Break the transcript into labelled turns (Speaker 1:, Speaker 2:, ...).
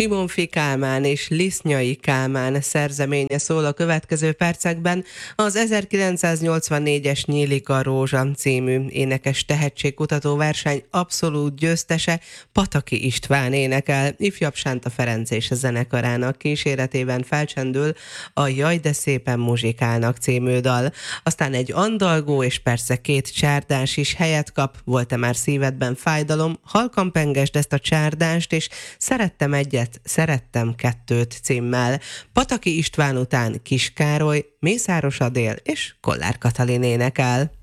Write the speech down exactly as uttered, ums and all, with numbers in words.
Speaker 1: Simonfi Kálmán és Lisznyai Kálmán szerzeménye szól a következő percekben. Az ezerkilencszáznyolcvannégyes Nyílik a Rózsa című énekes tehetségkutató verseny abszolút győztese Pataki István énekel. Ifjabb Sánta Ferenc és a zenekarának kíséretében felcsendül a Jaj, de szépen muzsikálnak című dal. Aztán egy andalgó és persze két csárdás is helyet kap. Volt-e már szívedben fájdalom? Halkan pengesd ezt a csárdást, és Szerettem egyet, szerettem kettőt címmel. Pataki István után Kis Károly, Mészáros Adél és Kollár Katalin énekel.